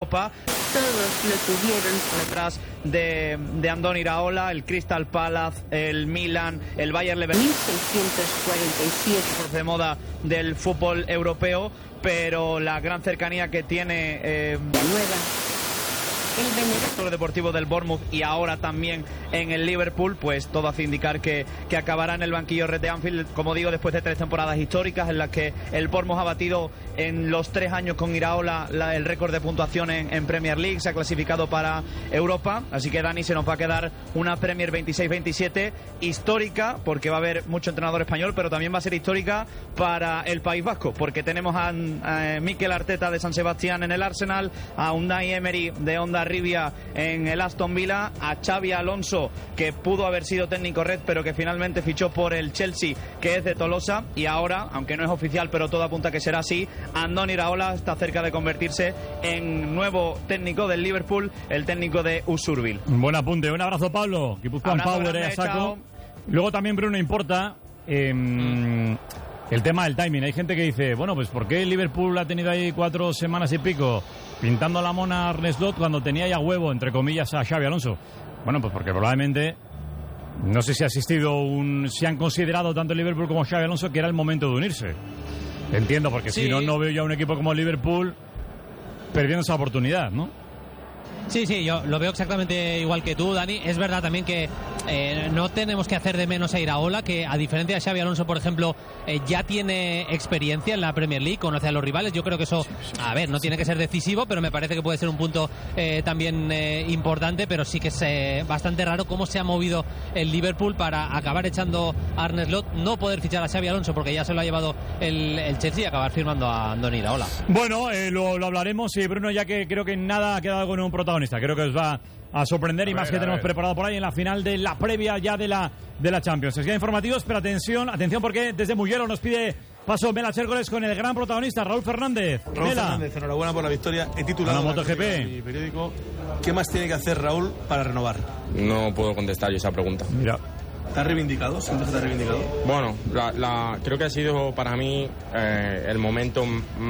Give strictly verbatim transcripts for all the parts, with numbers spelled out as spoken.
Todos lo tuvieron. Detrás de, de Andoni Iraola, el Crystal Palace, el Milan, el Bayer Leverkusen. mil seiscientos cuarenta y siete. De moda del fútbol europeo, pero la gran cercanía que tiene eh, la nueva. El director deportivo del Bournemouth y ahora también en el Liverpool, pues todo hace indicar que, que acabará en el banquillo Red de Anfield, como digo, después de tres temporadas históricas en las que el Bournemouth ha batido en los tres años con Iraola la, el récord de puntuación en, en Premier League, se ha clasificado para Europa, así que Dani, se nos va a quedar una Premier veintiséis veintisiete histórica, porque va a haber mucho entrenador español, pero también va a ser histórica para el País Vasco, porque tenemos a, a Mikel Arteta de San Sebastián en el Arsenal, a Unai Emery de Onda Rivia en el Aston Villa, a Xabi Alonso, que pudo haber sido técnico red pero que finalmente fichó por el Chelsea, que es de Tolosa, y ahora, aunque no es oficial pero todo apunta que será así, Andoni Iraola está cerca de convertirse en nuevo técnico del Liverpool, el técnico de Usurbil. Buen apunte, un abrazo, Pablo. Guipuzcoan Power, eh, a saco. Luego también, Bruno, importa eh, mm. el tema del timing. Hay gente que dice, bueno, pues ¿por qué el Liverpool ha tenido ahí cuatro semanas y pico pintando la mona a Arne Slot cuando tenía ya huevo, entre comillas, a Xabi Alonso? Bueno, pues porque probablemente, no sé si ha existido un, si han considerado tanto el Liverpool como Xabi Alonso que era el momento de unirse. Entiendo, porque sí. Si no, no veo ya un equipo como el Liverpool perdiendo esa oportunidad, ¿no? Sí, sí, yo lo veo exactamente igual que tú, Dani. Es verdad también que eh, no tenemos que hacer de menos a Iraola, que a diferencia de Xabi Alonso, por ejemplo, eh, ya tiene experiencia en la Premier League, conoce a los rivales. Yo creo que eso, a ver, no tiene que ser decisivo, pero me parece que puede ser un punto eh, también eh, importante, pero sí que es eh, bastante raro cómo se ha movido el Liverpool para acabar echando a Arne Slot, no poder fichar a Xabi Alonso porque ya se lo ha llevado el, el Chelsea y acabar firmando a Andoni Iraola. Bueno, eh, lo, lo hablaremos, y Bruno, ya que creo que nada ha quedado con un protagonista. Creo que os va a sorprender a y ver, más que tenemos ver. preparado por ahí en la final de la previa ya de la de la Champions. Es que hay informativos, pero atención, atención porque desde Mugello nos pide paso Mela Chércoles con el gran protagonista Raúl Fernández. Raúl Mela. Fernández, enhorabuena por la victoria. He titulado la MotoGP. Mi periódico. ¿Qué más tiene que hacer Raúl para renovar? No puedo contestar yo esa pregunta. Mira. ¿Te has reivindicado? ¿Sientes que te has reivindicado? Bueno, la, la, creo que ha sido para mí eh, el momento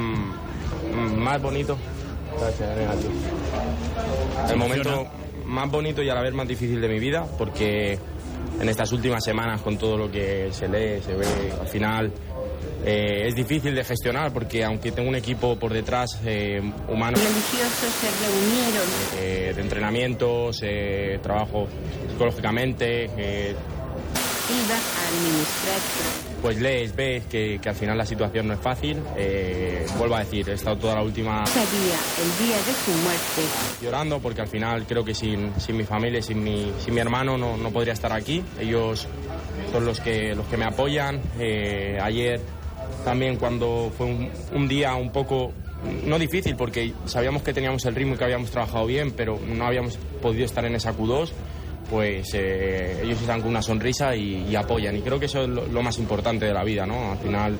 mm, más bonito. Gracias, negativo. El momento más bonito y a la vez más difícil de mi vida, porque en estas últimas semanas, con todo lo que se lee, se ve, al final eh, es difícil de gestionar, porque aunque tengo un equipo por detrás eh, humano, religiosos se reunieron, eh, de entrenamientos, eh, trabajo psicológicamente, eh, iba a administrar, pues lees, ves que, que al final la situación no es fácil. Eh, vuelvo a decir, he estado toda la última... Sabía el día de su muerte. Llorando, porque al final creo que sin, sin mi familia, sin mi, sin mi hermano no, no podría estar aquí. Ellos son los que, los que me apoyan. Eh, ayer también, cuando fue un, un día un poco... no difícil, porque sabíamos que teníamos el ritmo y que habíamos trabajado bien, pero no habíamos podido estar en esa Q dos. Pues eh, ellos están con una sonrisa y, y apoyan, y creo que eso es lo, lo más importante de la vida, ¿no? Al final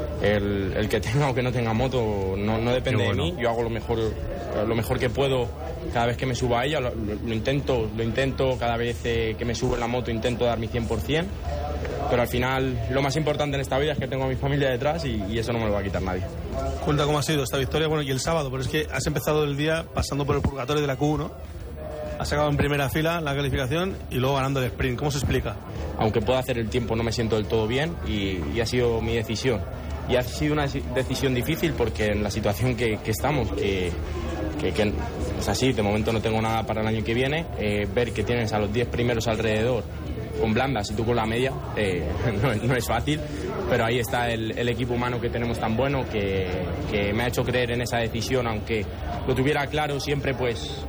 el, el que tenga o que no tenga moto no, no depende bueno. de mí. Yo hago lo mejor lo mejor que puedo cada vez que me subo a ella, lo, lo, lo intento lo intento cada vez eh, que me subo en la moto, intento dar mi cien por ciento, pero al final lo más importante en esta vida es que tengo a mi familia detrás, y, y eso no me lo va a quitar nadie. Cuenta cómo ha sido esta victoria, bueno, y el sábado, pero es que has empezado el día pasando por el purgatorio de la Q uno, has sacado en primera fila la calificación y luego ganando el sprint. ¿Cómo se explica? Aunque pueda hacer el tiempo, no me siento del todo bien, y, y ha sido mi decisión. Y ha sido una decisión difícil porque en la situación que, que estamos, que, que, que es así, de momento no tengo nada para el año que viene, eh, ver que tienes a los diez primeros alrededor con blandas y tú con la media, eh, no, no es fácil, pero ahí está el, el equipo humano que tenemos tan bueno, que, que me ha hecho creer en esa decisión, aunque lo tuviera claro siempre, pues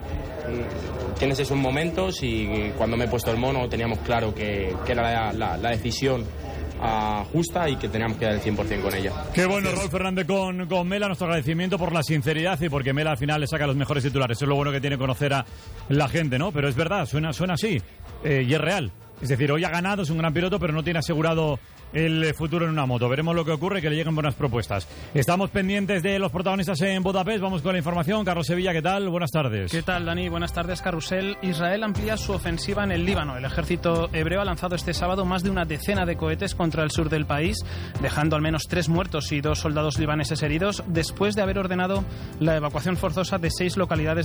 tienes esos momentos, y cuando me he puesto el mono teníamos claro que, que era la, la, la decisión uh, justa y que teníamos que dar el cien por ciento con ella. Qué bueno, Raúl Fernández con, con Mela. Nuestro agradecimiento por la sinceridad, y porque Mela al final le saca los mejores titulares. Eso es lo bueno que tiene conocer a la gente, ¿no? Pero es verdad, suena, suena así, eh, y es real. Es decir, hoy ha ganado, es un gran piloto, pero no tiene asegurado el futuro en una moto. Veremos lo que ocurre, que le lleguen buenas propuestas. Estamos pendientes de los protagonistas en Budapest. Vamos con la información. Carlos Sevilla, ¿qué tal? Buenas tardes. ¿Qué tal, Dani? Buenas tardes, Carrusel. Israel amplía su ofensiva en el Líbano. El ejército hebreo ha lanzado este sábado más de una decena de cohetes contra el sur del país, dejando al menos tres muertos y dos soldados libaneses heridos, después de haber ordenado la evacuación forzosa de seis localidades